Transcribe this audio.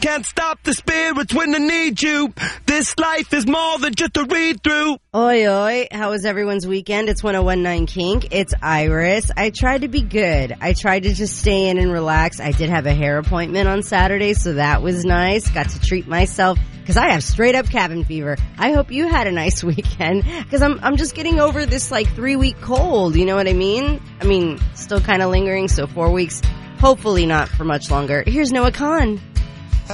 can't stop the spirits when they need you. This life is more than just a read-through. Oi, oi. How was everyone's weekend? It's 101.9 Kink. It's Iris. I tried to be good. I tried to just stay in and relax. I did have a hair appointment on Saturday, so that was nice. Got to treat myself because I have straight up cabin fever. I hope you had a nice weekend because I'm just getting over this like 3-week cold. You know what I mean? Still kind of lingering, so 4 weeks. Hopefully not for much longer. Here's Noah Khan.